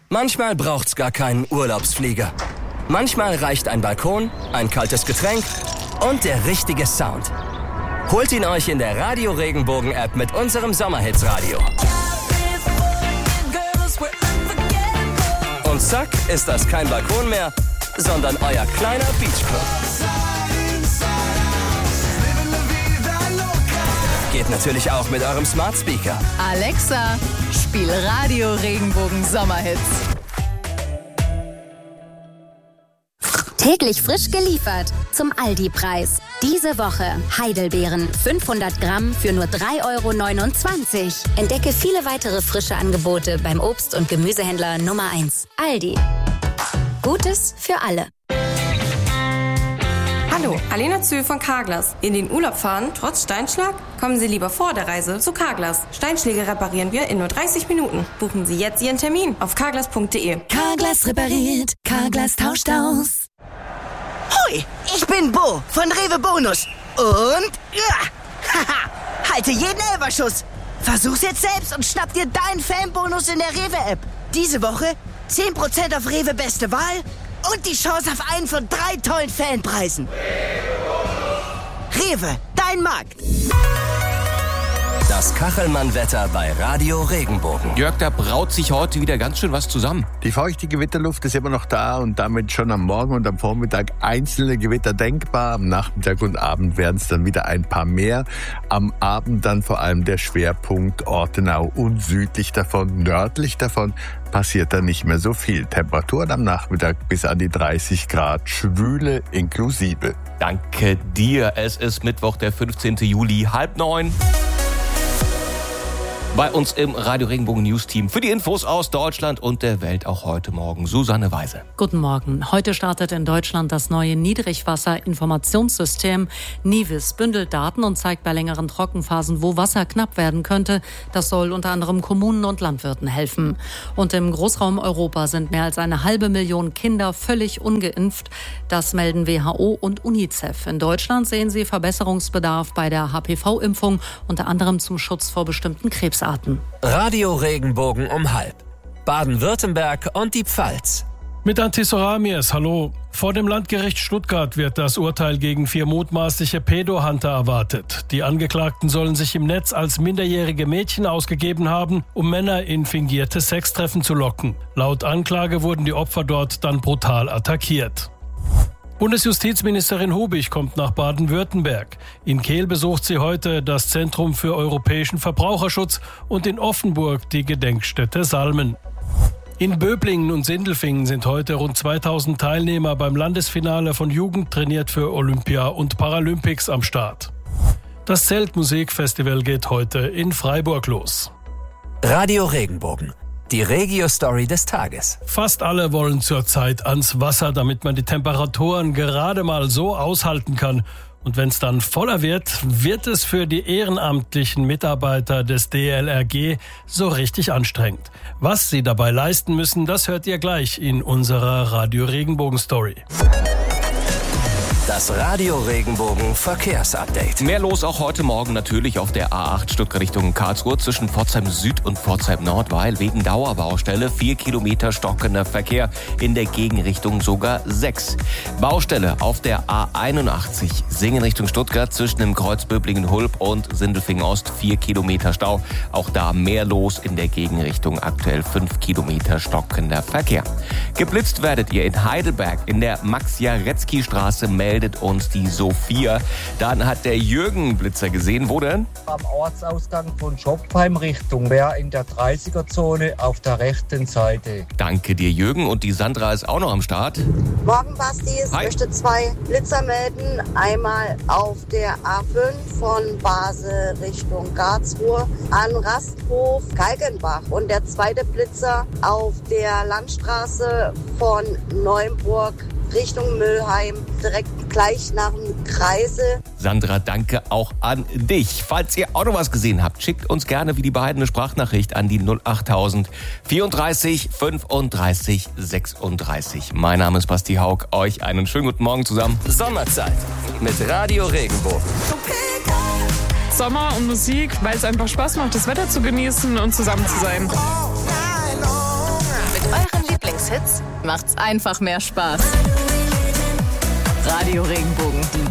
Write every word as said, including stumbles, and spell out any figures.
Manchmal braucht's gar keinen Urlaubsflieger. Manchmal reicht ein Balkon, ein kaltes Getränk und der richtige Sound. Holt ihn euch in der Radio Regenbogen App mit unserem Sommerhits-Radio. Und zack, ist das kein Balkon mehr, sondern euer kleiner Beachclub. Geht natürlich auch mit eurem Smart Speaker. Alexa, spiel Radio Regenbogen Sommerhits. Täglich frisch geliefert zum Aldi-Preis. Diese Woche Heidelbeeren fünfhundert Gramm für nur drei Euro neunundzwanzig. Entdecke viele weitere frische Angebote beim Obst- und Gemüsehändler Nummer eins. Aldi. Gutes für alle. Hallo, Alena Zühl von Carglass. In den Urlaub fahren, trotz Steinschlag? Kommen Sie lieber vor der Reise zu Carglass. Steinschläge reparieren wir in nur dreißig Minuten. Buchen Sie jetzt Ihren Termin auf carglass punkt de. Carglass repariert, Carglass tauscht aus. Hoi, ich bin Bo von Rewe Bonus. Und, ja, haha, halte jeden Elferschuss. Versuch's jetzt selbst und schnapp dir deinen Fanbonus in der Rewe-App. Diese Woche zehn Prozent auf Rewe Beste Wahl und die Chance auf einen von drei tollen Fanpreisen. Rewe, dein Markt. Das Kachelmann-Wetter bei Radio Regenbogen. Jörg, da braut sich heute wieder ganz schön was zusammen. Die feuchte Gewitterluft ist immer noch da und damit schon am Morgen und am Vormittag einzelne Gewitter denkbar. Am Nachmittag und Abend werden es dann wieder ein paar mehr. Am Abend dann vor allem der Schwerpunkt Ortenau und südlich davon, nördlich davon passiert dann nicht mehr so viel. Temperaturen am Nachmittag bis an die dreißig Grad, Schwüle inklusive. Danke dir. Es ist Mittwoch, der fünfzehnten Juli, halb neun. Bei uns im Radio Regenbogen News Team für die Infos aus Deutschland und der Welt auch heute Morgen Susanne Weise. Guten Morgen. Heute startet in Deutschland das neue Niedrigwasser-Informationssystem. NIWIS bündelt Daten und zeigt bei längeren Trockenphasen, wo Wasser knapp werden könnte. Das soll unter anderem Kommunen und Landwirten helfen. Und im Großraum Europa sind mehr als eine halbe Million Kinder völlig ungeimpft. Das melden W H O und UNICEF. In Deutschland sehen sie Verbesserungsbedarf bei der H P V-Impfung, unter anderem zum Schutz vor bestimmten Krebsarten. Radio Regenbogen um halb. Baden-Württemberg und die Pfalz. Mit Antisoramies, hallo. Vor dem Landgericht Stuttgart wird das Urteil gegen vier mutmaßliche Pedo-Hunter erwartet. Die Angeklagten sollen sich im Netz als minderjährige Mädchen ausgegeben haben, um Männer in fingierte Sextreffen zu locken. Laut Anklage wurden die Opfer dort dann brutal attackiert. Bundesjustizministerin Hubig kommt nach Baden-Württemberg. In Kehl besucht sie heute das Zentrum für europäischen Verbraucherschutz und in Offenburg die Gedenkstätte Salmen. In Böblingen und Sindelfingen sind heute rund zweitausend Teilnehmer beim Landesfinale von Jugend trainiert für Olympia und Paralympics am Start. Das Zeltmusikfestival geht heute in Freiburg los. Radio Regenbogen. Die Regio-Story des Tages. Fast alle wollen zurzeit ans Wasser, damit man die Temperaturen gerade mal so aushalten kann. Und wenn es dann voller wird, wird es für die ehrenamtlichen Mitarbeiter des D L R G so richtig anstrengend. Was sie dabei leisten müssen, das hört ihr gleich in unserer Radio Regenbogen Story. Das Radio Regenbogen Verkehrsupdate. Mehr los auch heute Morgen natürlich auf der A acht Stuttgart Richtung Karlsruhe zwischen Pforzheim Süd und Pforzheim Nord, weil wegen Dauerbaustelle vier Kilometer stockender Verkehr, in der Gegenrichtung sogar sechs. Baustelle auf der A einundachtzig Singen Richtung Stuttgart zwischen dem Kreuz Böblingen-Hulb und Sindelfingen Ost, vier Kilometer Stau. Auch da mehr los in der Gegenrichtung, aktuell fünf Kilometer stockender Verkehr. Geblitzt werdet ihr in Heidelberg in der Max-Jaretzky-Straße, meldet uns die Sophia. Dann hat der Jürgen Blitzer gesehen. Wo denn? Am Ortsausgang von Schopfheim Richtung Wehr in der dreißiger-Zone auf der rechten Seite. Danke dir, Jürgen. Und die Sandra ist auch noch am Start. Morgen, Basti. Ich möchte zwei Blitzer melden. Einmal auf der A fünf von Basel Richtung Karlsruhe an Rasthof Kalkenbach. Und der zweite Blitzer auf der Landstraße von Neuenburg Richtung Müllheim, direkt gleich nach dem Kreisel. Sandra, danke auch an dich. Falls ihr auch noch was gesehen habt, schickt uns gerne wie die beiden eine Sprachnachricht an die null achttausend vierunddreißig fünfunddreißig sechsunddreißig. Mein Name ist Basti Haug. Euch einen schönen guten Morgen zusammen. Sommerzeit mit Radio Regenbogen. Sommer und Musik, weil es einfach Spaß macht, das Wetter zu genießen und zusammen zu sein. Mit euren Hits macht's einfach mehr Spaß. Radio Regenbogen.